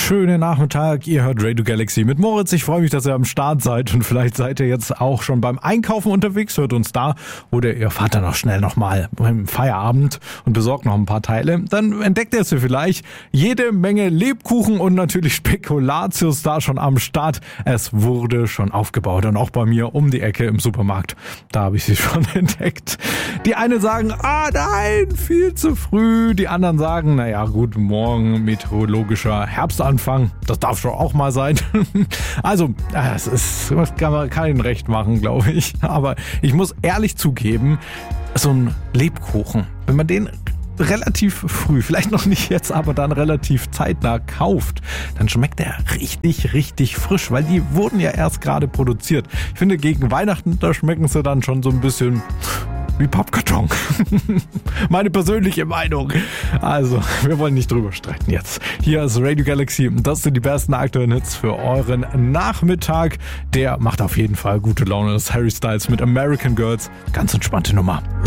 wunderschönen Nachmittag. Ihr hört Radio Galaxy mit Moritz. Ich freue mich, dass ihr am Start seid und vielleicht seid ihr jetzt auch schon beim Einkaufen unterwegs, hört uns da oder ihr fahrt dann auch schnell nochmal beim Feierabend und besorgt noch ein paar Teile. Dann entdeckt ihr vielleicht jede Menge Lebkuchen und natürlich Spekulatius da schon am Start. Es wurde schon aufgebaut und auch bei mir um die Ecke im Supermarkt. Da habe ich sie schon entdeckt. Die einen sagen, nein, viel zu früh. Die anderen sagen, naja, guten Morgen, meteorologischer Herbstanfang. Das darf schon auch mal sein. Also, das kann Ihnen recht machen, glaube ich. Aber ich muss ehrlich zugeben, so ein Lebkuchen, wenn man den relativ früh, vielleicht noch nicht jetzt, aber dann relativ zeitnah kauft, dann schmeckt der richtig, richtig frisch, weil die wurden ja erst gerade produziert. Ich finde, gegen Weihnachten, da schmecken sie dann schon so ein bisschen wie Pappkarton. Meine persönliche Meinung. Also, wir wollen nicht drüber streiten jetzt. Hier ist Radio Galaxy und das sind die besten aktuellen Hits für euren Nachmittag. Der macht auf jeden Fall gute Laune. Das ist Harry Styles mit American Girls. Ganz entspannte Nummer.